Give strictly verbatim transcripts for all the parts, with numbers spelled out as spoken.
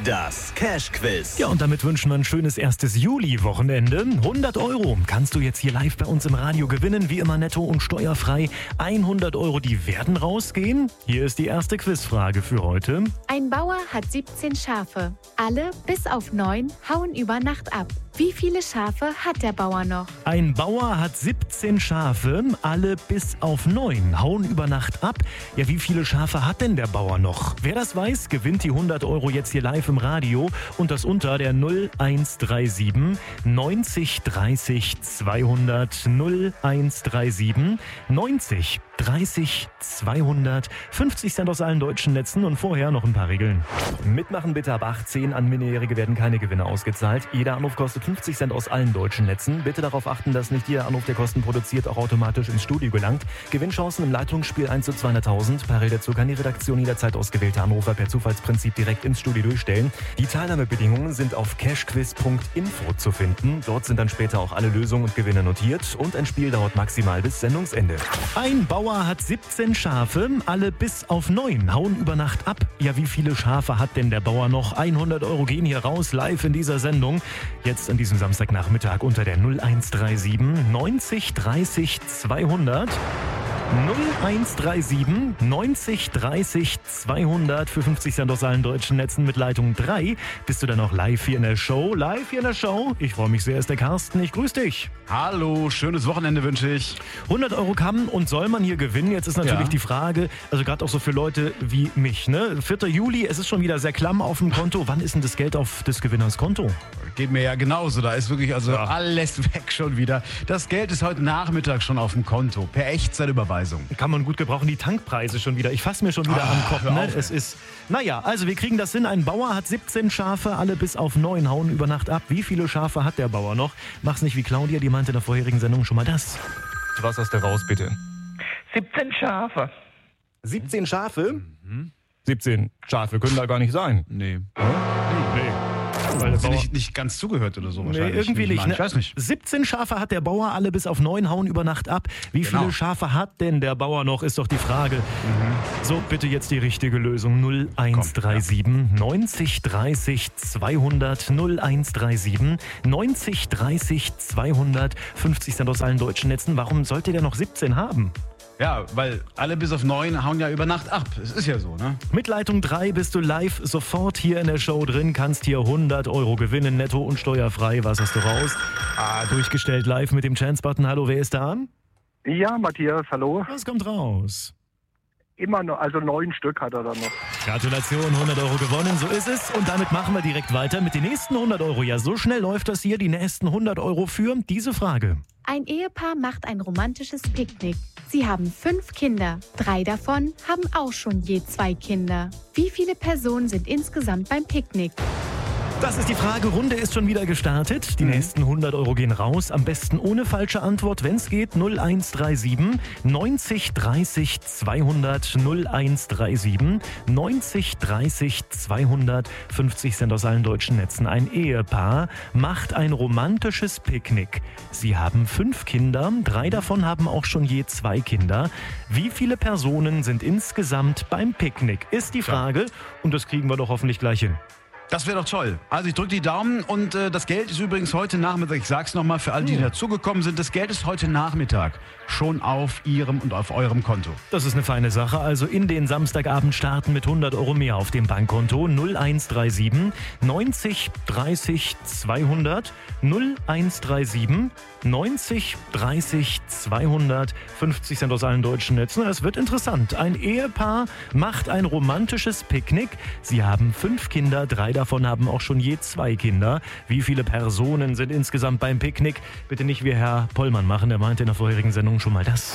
Das Cash-Quiz. Ja, und damit wünschen wir ein schönes erstes Juli-Wochenende. hundert Euro kannst du jetzt hier live bei uns im Radio gewinnen. Wie immer netto und steuerfrei. hundert Euro, die werden rausgehen. Hier ist die erste Quizfrage für heute. Ein Bauer hat siebzehn Schafe. Alle, bis auf neun, hauen über Nacht ab. Wie viele Schafe hat der Bauer noch? Ein Bauer hat siebzehn Schafe. Alle bis auf neun hauen über Nacht ab. Ja, wie viele Schafe hat denn der Bauer noch? Wer das weiß, gewinnt die hundert Euro jetzt hier live im Radio. Und das unter der null eins drei sieben neunzig dreißig zweihundert null eins drei sieben neunzig dreißig zweihundert. fünfzig Cent aus allen deutschen Netzen und vorher noch ein paar Regeln. Mitmachen bitte ab achtzehn. An Minderjährige werden keine Gewinne ausgezahlt. Jeder Anruf kostet fünfzig Cent aus allen deutschen Netzen. Bitte darauf achten, dass nicht jeder Anruf, der Kosten produziert, auch automatisch ins Studio gelangt. Gewinnchancen im Leitungsspiel eins zu zweihunderttausend. Parallel dazu kann die Redaktion jederzeit ausgewählte Anrufer per Zufallsprinzip direkt ins Studio durchstellen. Die Teilnahmebedingungen sind auf cashquiz punkt info zu finden. Dort sind dann später auch alle Lösungen und Gewinne notiert. Und ein Spiel dauert maximal bis Sendungsende. Ein Bauer hat siebzehn Schafe. Alle bis auf neun hauen über Nacht ab. Ja, wie viele Schafe hat denn der Bauer noch? hundert Euro gehen hier raus, live in dieser Sendung. Jetzt an diesem Samstagnachmittag unter der null eins drei sieben neunzig dreißig zweihundert. null eins drei sieben neunzig dreißig zweihundert für fünfzig Cent aus allen deutschen Netzen mit Leitung drei. Bist du dann auch live hier in der Show? Live hier in der Show? Ich freue mich sehr, ist der Carsten. Ich grüße dich. Hallo, schönes Wochenende wünsche ich. hundert Euro kann und soll man hier gewinnen. Jetzt ist natürlich Ja. die Frage, also gerade auch so für Leute wie mich, ne? vierter Juli, es ist schon wieder sehr klamm auf dem Konto. Wann ist denn das Geld auf des Gewinners Konto? Geht mir ja genauso. Da ist wirklich also Ja. alles weg schon wieder. Das Geld ist heute Nachmittag schon auf dem Konto. Per Echtzeitüberweisung. Kann man gut gebrauchen, die Tankpreise schon wieder. Ich fasse mir schon wieder Ah, am Kopf. hör Ne? auf, Es ey. ist, naja, also wir kriegen das hin. Ein Bauer hat siebzehn Schafe, alle bis auf neun hauen über Nacht ab. Wie viele Schafe hat der Bauer noch? Mach's nicht wie Claudia, die meinte in der vorherigen Sendung schon mal das. Was hast du raus, bitte? siebzehn Schafe. siebzehn Schafe? siebzehn Schafe können da gar nicht sein. Nee. Nee. Weil der Hast du Bauer, nicht, nicht ganz zugehört oder so nee, wahrscheinlich? irgendwie nicht. Nein, Ne? ich weiß nicht. siebzehn Schafe hat der Bauer, alle bis auf neun hauen über Nacht ab. Wie Genau. viele Schafe hat denn der Bauer noch, ist doch die Frage. So, bitte jetzt die richtige Lösung. null eins drei sieben neunzig dreißig zweihundert null eins drei sieben neunzig dreißig zweihundert. fünfzig Cent aus allen deutschen Netzen. Warum sollte der noch siebzehn haben? Ja, weil alle bis auf neun hauen ja über Nacht ab. Es ist ja so, ne? Mit Leitung drei bist du live sofort hier in der Show drin, kannst hier hundert Euro gewinnen, netto und steuerfrei. Was hast du raus? Ah, durchgestellt live mit dem Chance-Button. Hallo, wer ist da? Ja, Matthias, hallo. Was kommt raus? Immer noch, also neun Stück hat er dann noch. Gratulation, hundert Euro gewonnen, so ist es. Und damit machen wir direkt weiter mit den nächsten hundert Euro. Ja, so schnell läuft das hier, die nächsten hundert Euro für diese Frage. Ein Ehepaar macht ein romantisches Picknick. Sie haben fünf Kinder. Drei davon haben auch schon je zwei Kinder. Wie viele Personen sind insgesamt beim Picknick? Das ist die Frage. Runde ist schon wieder gestartet. Die nächsten hundert Euro gehen raus. Am besten ohne falsche Antwort, wenn es geht. null eins drei sieben neunzig dreißig zweihundert null eins drei sieben neunzig dreißig zweihundert. fünfzig Cent aus allen deutschen Netzen. Ein Ehepaar macht ein romantisches Picknick. Sie haben fünf Kinder. Drei davon haben auch schon je zwei Kinder. Wie viele Personen sind insgesamt beim Picknick? Ist die Frage. Und das kriegen wir doch hoffentlich gleich hin. Das wäre doch toll. Also ich drücke die Daumen und äh, das Geld ist übrigens heute Nachmittag, ich sag's nochmal für alle, die dazugekommen sind, das Geld ist heute Nachmittag schon auf Ihrem und auf eurem Konto. Das ist eine feine Sache. Also in den Samstagabend starten mit hundert Euro mehr auf dem Bankkonto. null eins drei sieben neunzig dreißig zweihundert null eins drei sieben neunzig dreißig zweihundert. fünfzig Cent aus allen deutschen Netzen. Es wird interessant. Ein Ehepaar macht ein romantisches Picknick. Sie haben fünf Kinder, drei davon haben auch schon je zwei Kinder. Wie viele Personen sind insgesamt beim Picknick? Bitte nicht wie Herr Pollmann machen, der meinte in der vorherigen Sendung schon mal das.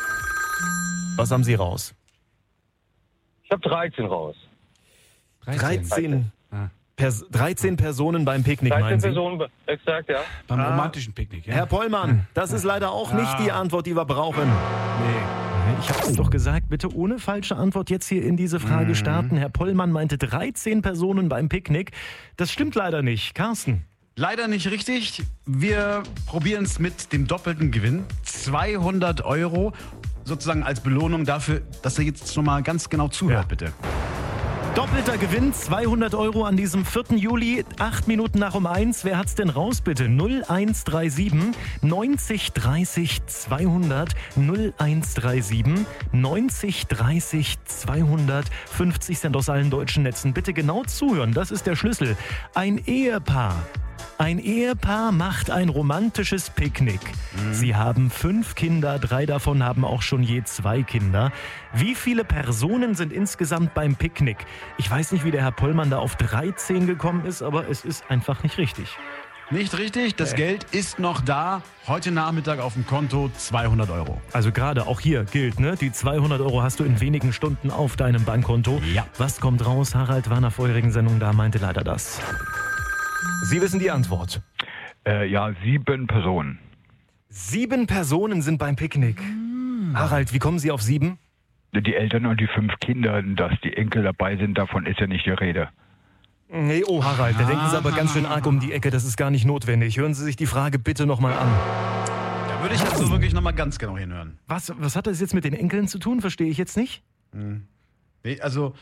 Was haben Sie raus? Ich habe dreizehn raus. dreizehn, Ah. Pers- dreizehn Personen beim Picknick, dreizehn meinen Sie? Personen, exakt, ja. Beim Ah. romantischen Picknick, ja? Herr Pollmann, das ist leider auch nicht die Antwort, die wir brauchen. Nee. Ich habe es doch gesagt, bitte ohne falsche Antwort jetzt hier in diese Frage starten. Herr Pollmann meinte dreizehn Personen beim Picknick. Das stimmt leider nicht. Carsten. Leider nicht richtig. Wir probieren es mit dem doppelten Gewinn. zweihundert Euro sozusagen als Belohnung dafür, dass er jetzt nochmal ganz genau zuhört, Ja. bitte. Doppelter Gewinn, zweihundert Euro an diesem vierten Juli, acht Minuten nach um eins. Wer hat's denn raus, bitte? null eins drei sieben neunzig dreißig zweihundert, null eins drei sieben neunzig dreißig zweihundert, fünfzig Cent aus allen deutschen Netzen. Bitte genau zuhören, das ist der Schlüssel. Ein Ehepaar. Ein Ehepaar macht ein romantisches Picknick. Mhm. Sie haben fünf Kinder, drei davon haben auch schon je zwei Kinder. Wie viele Personen sind insgesamt beim Picknick? Ich weiß nicht, wie der Herr Pollmann da auf dreizehn gekommen ist, aber es ist einfach nicht richtig. Nicht richtig, das äh. Geld ist noch da. Heute Nachmittag auf dem Konto zweihundert Euro. Also gerade auch hier gilt, ne? Die zweihundert Euro hast du in wenigen Stunden auf deinem Bankkonto. Ja. Was kommt raus? Harald war in der vorherigen Sendung da, meinte leider das. Sie wissen die Antwort. Äh, ja, sieben Personen. Sieben Personen sind beim Picknick. Hm. Harald, wie kommen Sie auf sieben? Die Eltern und die fünf Kinder, dass die Enkel dabei sind, davon ist ja nicht die Rede. Nee, oh Harald, da denken Sie aber ganz schön arg um die Ecke, das ist gar nicht notwendig. Hören Sie sich die Frage bitte nochmal an. Da würde ich jetzt so wirklich nochmal ganz genau hinhören. Was, was hat das jetzt mit den Enkeln zu tun? Verstehe ich jetzt nicht? Hm. Nee, also...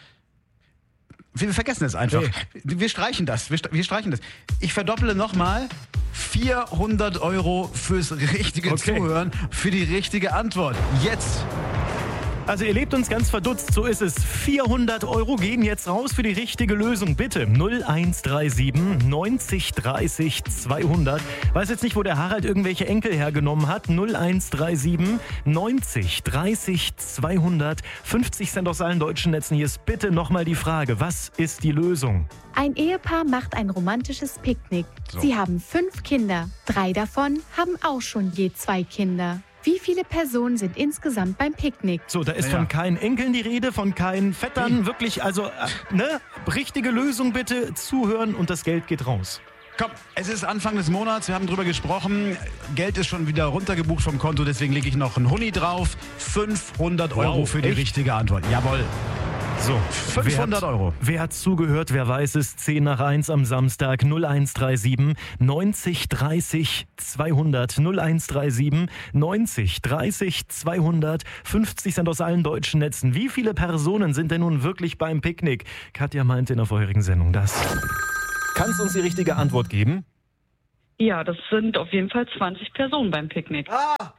Wir vergessen es einfach. Nee. Wir streichen das. Wir, wir streichen das. Ich verdopple nochmal. vierhundert Euro fürs richtige okay. Zuhören, für die richtige Antwort. Jetzt. Also ihr lebt uns ganz verdutzt, so ist es. vierhundert Euro gehen jetzt raus für die richtige Lösung. Bitte null eins drei sieben neunzig dreißig zweihundert. Weiß jetzt nicht, wo der Harald irgendwelche Enkel hergenommen hat. null eins drei sieben neunzig dreißig zweihundert. fünfzig Cent aus allen deutschen Netzen. Hier ist bitte nochmal die Frage. Was ist die Lösung? Ein Ehepaar macht ein romantisches Picknick. So. Sie haben fünf Kinder. Drei davon haben auch schon je zwei Kinder. Wie viele Personen sind insgesamt beim Picknick? So, da ist ja. von keinen Enkeln die Rede, von keinen Vettern. Hm. Wirklich, also, äh, ne? Richtige Lösung bitte, zuhören und das Geld geht raus. Komm, es ist Anfang des Monats, wir haben drüber gesprochen. Geld ist schon wieder runtergebucht vom Konto, deswegen lege ich noch einen Huni drauf. fünfhundert Euro wow, für die echt? richtige Antwort. Jawohl. So, fünfhundert Euro. Wer hat zugehört, wer weiß es? zehn nach eins am Samstag. null eins drei sieben neunzig dreißig zweihundert. null eins drei sieben neunzig dreißig zweihundert. fünfzig Cent aus allen deutschen Netzen. Wie viele Personen sind denn nun wirklich beim Picknick? Katja meinte in der vorherigen Sendung das. Kannst du uns die richtige Antwort geben? Ja, das sind auf jeden Fall zwanzig Personen beim Picknick. Ah!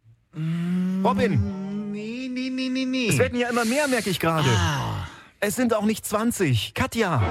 Robin! Nee, nee, nee, nee, nee. Es werden ja immer mehr, merke ich gerade. Ah. Es sind auch nicht zwanzig. Katja!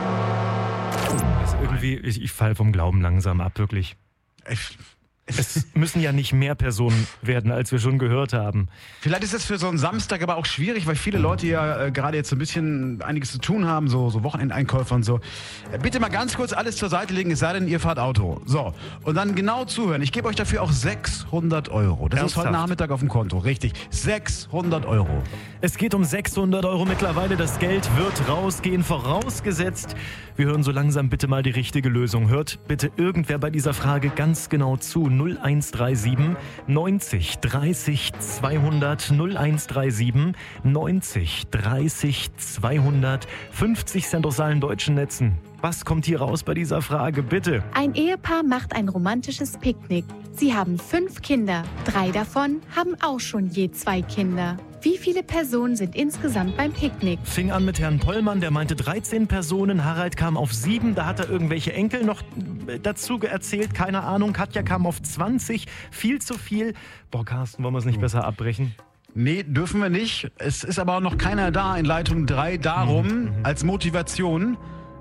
Das ist irgendwie, ich, ich falle vom Glauben langsam ab, wirklich. Ich, Es müssen ja nicht mehr Personen werden, als wir schon gehört haben. Vielleicht ist das für so einen Samstag aber auch schwierig, weil viele Leute ja äh, gerade jetzt so ein bisschen einiges zu tun haben, so, so Wochenendeinkäufer und so. Äh, bitte mal ganz kurz alles zur Seite legen, es sei denn, ihr fahrt Auto. So, und dann genau zuhören. Ich gebe euch dafür auch sechshundert Euro. Das Ernsthaft? ist heute Nachmittag auf dem Konto, richtig. sechshundert Euro. Es geht um sechshundert Euro mittlerweile. Das Geld wird rausgehen, vorausgesetzt. Wir hören so langsam bitte mal die richtige Lösung. Hört bitte irgendwer bei dieser Frage ganz genau zu. null eins drei sieben neunzig dreißig zweihundert. null eins drei sieben neunzig dreißig zweihundert. fünfzig Cent aus allen deutschen Netzen. Was kommt hier raus bei dieser Frage, bitte? Ein Ehepaar macht ein romantisches Picknick. Sie haben fünf Kinder. Drei davon haben auch schon je zwei Kinder. Wie viele Personen sind insgesamt beim Picknick? Fing an mit Herrn Pollmann, der meinte dreizehn Personen. Harald kam auf sieben, da hat er irgendwelche Enkel noch dazu erzählt. Keine Ahnung, Katja kam auf zwanzig. Viel zu viel. Boah, Carsten, wollen wir es nicht besser abbrechen? Nee, dürfen wir nicht. Es ist aber auch noch keiner da in Leitung drei. Darum, mhm. als Motivation...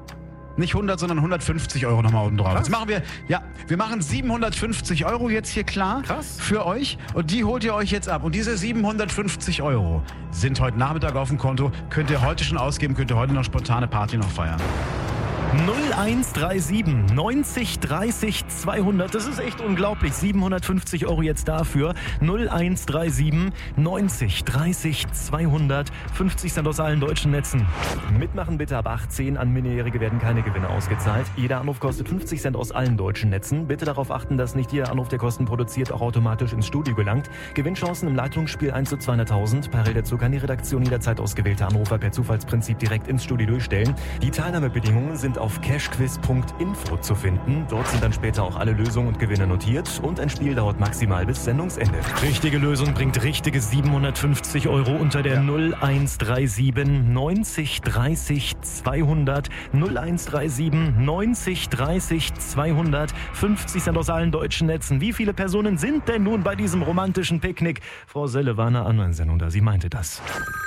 Nicht hundert, sondern hundertfünfzig Euro nochmal oben drauf. Jetzt machen wir, ja, wir machen siebenhundertfünfzig Euro jetzt hier klar. Krass. Für euch. Und die holt ihr euch jetzt ab. Und diese siebenhundertfünfzig Euro sind heute Nachmittag auf dem Konto. Könnt ihr heute schon ausgeben, könnt ihr heute noch spontane Party noch feiern. null eins drei sieben neunzig dreißig zweihundert. Das ist echt unglaublich. siebenhundertfünfzig Euro jetzt dafür. null eins drei sieben neunzig dreißig zweihundert. fünfzig Cent aus allen deutschen Netzen. Mitmachen bitte ab achtzehn. An Minderjährige werden keine Gewinne ausgezahlt. Jeder Anruf kostet fünfzig Cent aus allen deutschen Netzen. Bitte darauf achten, dass nicht jeder Anruf, der Kosten produziert, auch automatisch ins Studio gelangt. Gewinnchancen im Leitungsspiel eins zu zweihunderttausend. Parallel dazu kann die Redaktion jederzeit ausgewählte Anrufer per Zufallsprinzip direkt ins Studio durchstellen. Die Teilnahmebedingungen sind auf cashquiz punkt info zu finden. Dort sind dann später auch alle Lösungen und Gewinne notiert und ein Spiel dauert maximal bis Sendungsende. Richtige Lösung bringt richtige siebenhundertfünfzig Euro unter der ja. null eins drei sieben neunzig dreißig zweihundert null eins drei sieben neunzig dreißig zweihundert fünfzig Cent aus allen deutschen Netzen. Wie viele Personen sind denn nun bei diesem romantischen Picknick? Frau Selle war in einer anderen Sendung da, sie meinte das.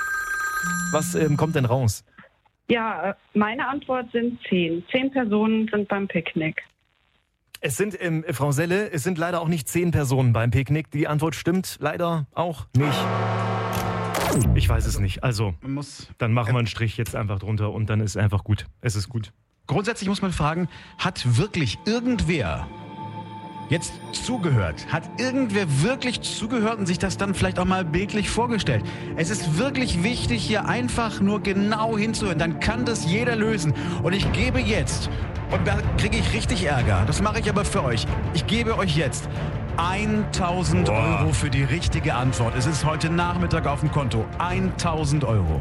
Was ähm, kommt denn raus? Ja, meine Antwort sind zehn. Zehn Personen sind beim Picknick. Es sind, ähm, Frau Selle, es sind leider auch nicht zehn Personen beim Picknick. Die Antwort stimmt leider auch nicht. Ich weiß es nicht. Also, muss, dann machen wir einen Strich jetzt einfach drunter und dann ist einfach gut. Es ist gut. Grundsätzlich muss man fragen, hat wirklich irgendwer jetzt zugehört? Hat irgendwer wirklich zugehört und sich das dann vielleicht auch mal bildlich vorgestellt? Es ist wirklich wichtig, hier einfach nur genau hinzuhören. Dann kann das jeder lösen. Und ich gebe jetzt, und da kriege ich richtig Ärger, das mache ich aber für euch, ich gebe euch jetzt tausend Euro für die richtige Antwort. Es ist heute Nachmittag auf dem Konto. tausend Euro.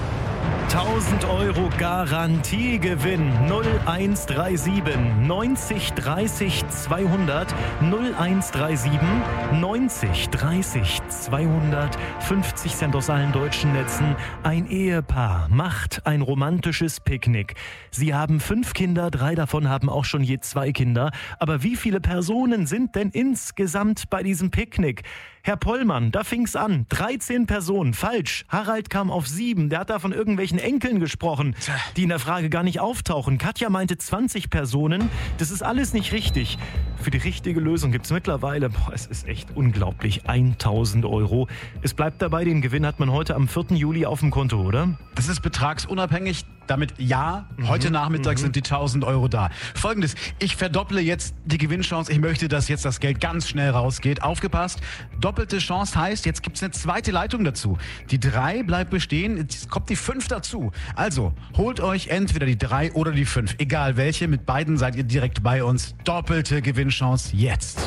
tausend Euro Garantiegewinn. null eins drei sieben neunzig dreißig zweihundert null eins drei sieben neunzig dreißig zweihundert fünfzig Cent aus allen deutschen Netzen. Ein Ehepaar macht ein romantisches Picknick. Sie haben fünf Kinder, drei davon haben auch schon je zwei Kinder. Aber wie viele Personen sind denn insgesamt bei diesem Picknick? Herr Pollmann, da fing's an. dreizehn Personen. Falsch. Harald kam auf sieben. Der hat da von irgendwelchen Enkeln gesprochen, die in der Frage gar nicht auftauchen. Katja meinte zwanzig Personen. Das ist alles nicht richtig. Für die richtige Lösung gibt's mittlerweile, boah, es ist echt unglaublich, tausend Euro. Es bleibt dabei, den Gewinn hat man heute am vierten Juli auf dem Konto, oder? Das ist betragsunabhängig. Damit ja, heute mhm, Nachmittag mhm. sind die tausend Euro da. Folgendes, ich verdopple jetzt die Gewinnchance. Ich möchte, dass jetzt das Geld ganz schnell rausgeht. Aufgepasst, doppelte Chance heißt, jetzt gibt's eine zweite Leitung dazu. Die drei bleibt bestehen, jetzt kommt die fünf dazu. Also, holt euch entweder die drei oder die fünf. Egal welche, mit beiden seid ihr direkt bei uns. Doppelte Gewinnchance jetzt.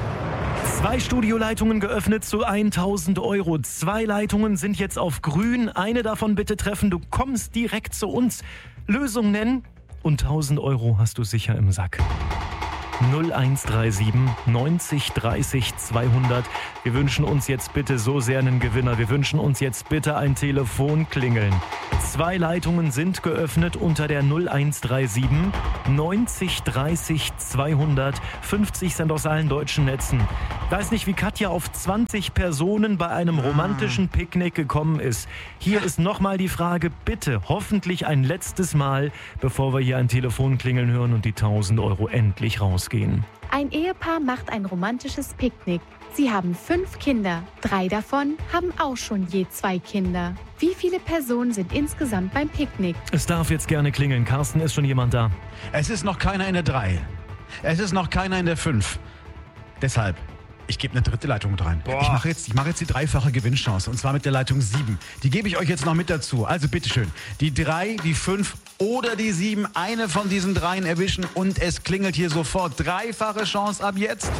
Zwei Studioleitungen geöffnet zu tausend Euro. Zwei Leitungen sind jetzt auf grün. Eine davon bitte treffen. Du kommst direkt zu uns. Lösung nennen und tausend Euro hast du sicher im Sack. null eins drei sieben neunzig dreißig zweihundert. Wir wünschen uns jetzt bitte so sehr einen Gewinner. Wir wünschen uns jetzt bitte ein Telefonklingeln. Zwei Leitungen sind geöffnet unter der null eins drei sieben neunzig dreißig zweihundert fünfzig Cent aus allen deutschen Netzen. Weiß nicht, wie Katja auf zwanzig Personen bei einem romantischen Picknick gekommen ist. Hier ist nochmal die Frage, bitte, hoffentlich ein letztes Mal, bevor wir hier ein Telefonklingeln hören und die tausend Euro endlich rausgehen. Ein Ehepaar macht ein romantisches Picknick. Sie haben fünf Kinder. Drei davon haben auch schon je zwei Kinder. Wie viele Personen sind insgesamt beim Picknick? Es darf jetzt gerne klingeln. Carsten, ist schon jemand da? Es ist noch keiner in der drei. Es ist noch keiner in der fünf. Deshalb, ich gebe eine dritte Leitung mit rein. Boah. Ich mache jetzt, ich mache jetzt die dreifache Gewinnchance. Und zwar mit der Leitung sieben. Die gebe ich euch jetzt noch mit dazu. Also bitteschön. Die drei, die fünf oder die sieben. Eine von diesen dreien erwischen. Und es klingelt hier sofort. Dreifache Chance ab jetzt.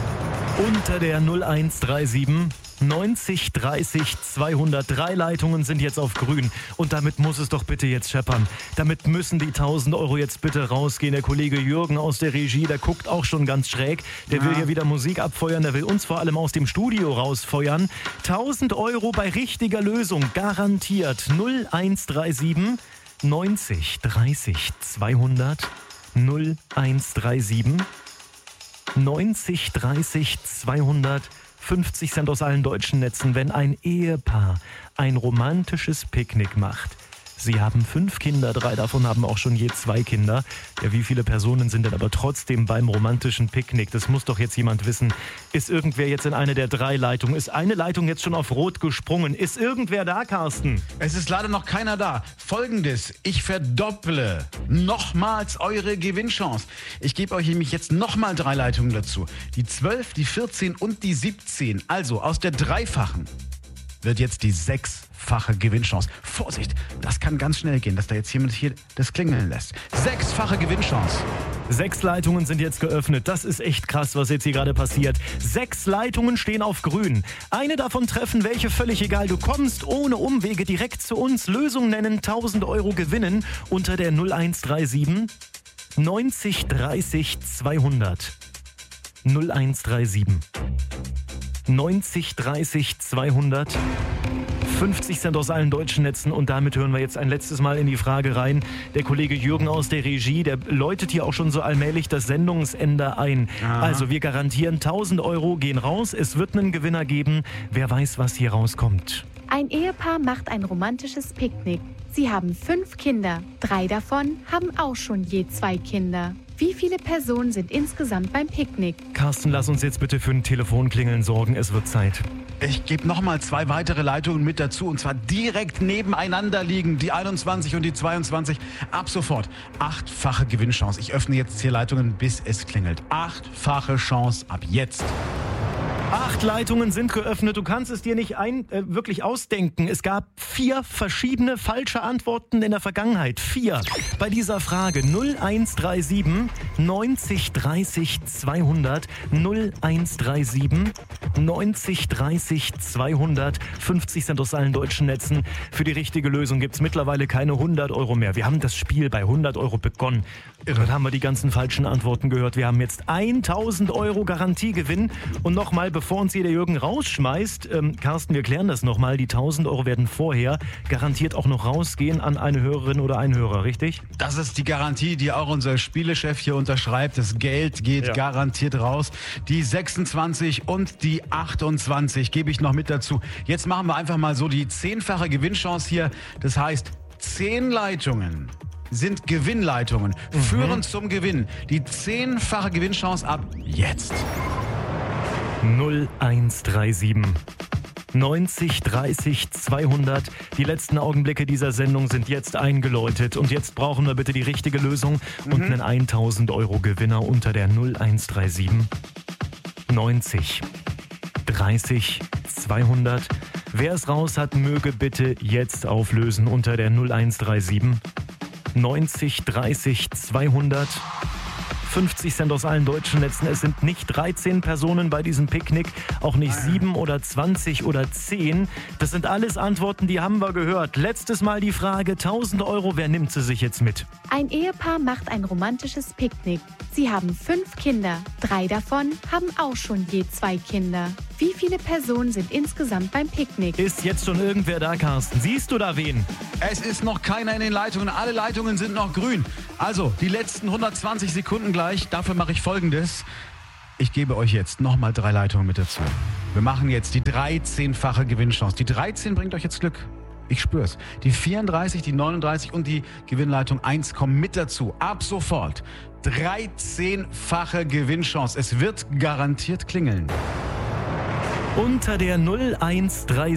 Unter der null eins drei sieben neunzig dreißig zweihundert. Drei Leitungen sind jetzt auf grün. Und damit muss es doch bitte jetzt scheppern. Damit müssen die tausend Euro jetzt bitte rausgehen. Der Kollege Jürgen aus der Regie, der guckt auch schon ganz schräg. Der ja. will hier wieder Musik abfeuern. Der will uns vor allem aus dem Studio rausfeuern. tausend Euro bei richtiger Lösung. Garantiert. null eins drei sieben neunzig dreißig zweihundert. null eins drei sieben neunzig dreißig zweihundert fünfzig Cent aus allen deutschen Netzen, wenn ein Ehepaar ein romantisches Picknick macht. Sie haben fünf Kinder, drei davon haben auch schon je zwei Kinder. Ja, wie viele Personen sind denn aber trotzdem beim romantischen Picknick? Das muss doch jetzt jemand wissen. Ist irgendwer jetzt in eine der drei Leitungen? Ist eine Leitung jetzt schon auf Rot gesprungen? Ist irgendwer da, Carsten? Es ist leider noch keiner da. Folgendes, ich verdopple nochmals eure Gewinnchance. Ich gebe euch nämlich jetzt nochmal drei Leitungen dazu. Die zwölf, die vierzehn und die siebzehn. Also aus der dreifachen wird jetzt die sechsfache Gewinnchance. Vorsicht, das kann ganz schnell gehen, dass da jetzt jemand hier das klingeln lässt. Sechsfache Gewinnchance. Sechs Leitungen sind jetzt geöffnet. Das ist echt krass, was jetzt hier gerade passiert. Sechs Leitungen stehen auf grün. Eine davon treffen, welche völlig egal. Du kommst ohne Umwege direkt zu uns. Lösung nennen, tausend Euro gewinnen unter der null eins drei sieben neunzig dreißig zweihundert. null eins drei sieben neunzig dreißig zweihundert. fünfzig Cent aus allen deutschen Netzen und damit hören wir jetzt ein letztes Mal in die Frage rein. Der Kollege Jürgen aus der Regie, der läutet hier auch schon so allmählich das Sendungsende ein. Aha. Also wir garantieren tausend Euro gehen raus, es wird einen Gewinner geben. Wer weiß, was hier rauskommt. Ein Ehepaar macht ein romantisches Picknick. Sie haben fünf Kinder. Drei davon haben auch schon je zwei Kinder. Wie viele Personen sind insgesamt beim Picknick? Carsten, lass uns jetzt bitte für ein Telefonklingeln sorgen, es wird Zeit. Ich gebe nochmal zwei weitere Leitungen mit dazu und zwar direkt nebeneinander liegen, die einundzwanzig und die zweiundzwanzig. Ab sofort achtfache Gewinnchance. Ich öffne jetzt hier Leitungen, bis es klingelt. Achtfache Chance ab jetzt. Acht Leitungen sind geöffnet. Du kannst es dir nicht ein, äh, wirklich ausdenken. Es gab vier verschiedene falsche Antworten in der Vergangenheit. Vier. Bei dieser Frage null eins drei sieben neunzig dreißig zweihundert. null eins drei sieben neunzig dreißig zweihundert. fünfzig Cent aus allen deutschen Netzen. Für die richtige Lösung gibt es mittlerweile keine hundert Euro mehr. Wir haben das Spiel bei hundert Euro begonnen. Dann haben wir die ganzen falschen Antworten gehört. Wir haben jetzt tausend Euro Garantiegewinn. Und nochmal, bevor uns hier der Jürgen rausschmeißt, ähm, Carsten, wir klären das nochmal. Die tausend Euro werden vorher garantiert auch noch rausgehen an eine Hörerin oder einen Hörer, richtig? Das ist die Garantie, die auch unser Spielechef hier unterschreibt. Das Geld geht Ja. garantiert raus. Die sechsundzwanzig und die achtundzwanzig gebe ich noch mit dazu. Jetzt machen wir einfach mal so die zehnfache Gewinnchance hier. Das heißt, zehn Leitungen sind Gewinnleitungen, Mhm. führen zum Gewinn. Die zehnfache Gewinnchance ab jetzt. null eins drei sieben neunzig dreißig zweihundert. Die letzten Augenblicke dieser Sendung sind jetzt eingeläutet. Und jetzt brauchen wir bitte die richtige Lösung und einen tausend Euro Gewinner unter der null eins drei sieben neunzig dreißig zweihundert. Wer es raus hat, möge bitte jetzt auflösen unter der null eins drei sieben neunzig dreißig zweihundert. fünfzig Cent aus allen deutschen Netzen. Es sind nicht dreizehn Personen bei diesem Picknick, auch nicht sieben oder zwanzig oder zehn. Das sind alles Antworten, die haben wir gehört. Letztes Mal die Frage, tausend Euro, wer nimmt sie sich jetzt mit? Ein Ehepaar macht ein romantisches Picknick. Sie haben fünf Kinder. Drei davon haben auch schon je zwei Kinder. Wie viele Personen sind insgesamt beim Picknick? Ist jetzt schon irgendwer da, Carsten? Siehst du da wen? Es ist noch keiner in den Leitungen. Alle Leitungen sind noch grün. Also, die letzten hundertzwanzig Sekunden gleich. Dafür mache ich Folgendes. Ich gebe euch jetzt nochmal drei Leitungen mit dazu. Wir machen jetzt die dreizehnfache Gewinnchance. Die dreizehn bringt euch jetzt Glück. Ich spür's. Die vierunddreißig, die neununddreißig und die Gewinnleitung eins kommen mit dazu. Ab sofort. dreizehnfache Gewinnchance. Es wird garantiert klingeln. Unter der null eins drei